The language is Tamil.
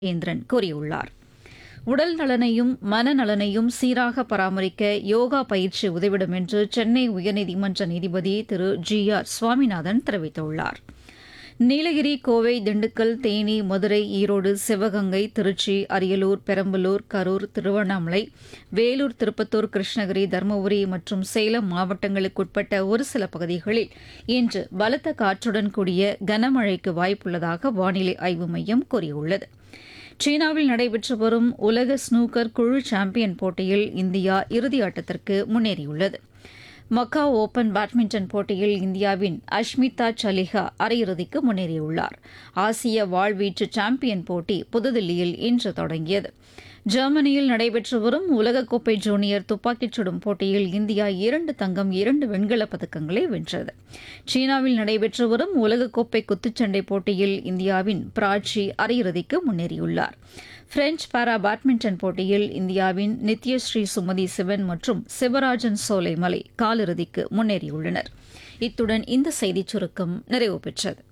ராஜேந்திரன் கூறியுள்ளார். உடல் நலனையும் மனநலனையும் சீராக பராமரிக்க யோகா பயிற்சி உதவிடும் என்று சென்னை உயர்நீதிமன்ற நீதிபதி திரு ஜி ஆர் சுவாமிநாதன் தெரிவித்துள்ளார். நீலகிரி, கோவை, திண்டுக்கல், தேனி, மதுரை, ஈரோடு, சிவகங்கை, திருச்சி, அரியலூர், பெரம்பலூர், கரூர், திருவண்ணாமலை, வேலூர், திருப்பத்தூர், கிருஷ்ணகிரி, தருமபுரி மற்றும் சேலம் மாவட்டங்களுக்குட்பட்ட ஒரு சில பகுதிகளில் இன்று பலத்த காற்றுடன் கூடிய கனமழைக்கு வாய்ப்புள்ளதாக வானிலை ஆய்வு மையம் கூறியுள்ளது. சீனாவில் நடைபெற்று வரும் உலக ஸ்னூக்கர் குழு சாம்பியன் போட்டியில் இந்தியா இறுதியாட்டத்திற்கு முன்னேறியுள்ளது. மக்காவ் ஓபன் பேட்மிண்டன் போட்டியில் இந்தியாவின் அஷ்மிதா சலிஹா அரையிறுதிக்கு முன்னேறியுள்ளார். ஆசிய வாள்வீச்சு சாம்பியன் போட்டி புதுதில்லியில் இன்று தொடங்கியது. ஜெர்மனியில் நடைபெற்று வரும் உலகக்கோப்பை ஜூனியர் துப்பாக்கிச் சுடும் போட்டியில் இந்தியா 2 தங்கம் 2 வெண்கலப் பதக்கங்களை வென்றது. சீனாவில் நடைபெற்று வரும் உலகக்கோப்பை குத்துச்சண்டை போட்டியில் இந்தியாவின் பிராச்சி அரையிறுதிக்கு முன்னேறியுள்ளார். பிரெஞ்ச் பாரா பேட்மிண்டன் போட்டியில் இந்தியாவின் நித்யஸ்ரீ சுமதி சிவன் மற்றும் சிவராஜன் சோலைமலை காலிறுதிக்கு முன்னேறியுள்ளனர். இத்துடன் இந்த செய்திச் சுருக்கம் நிறைவு பெற்றது.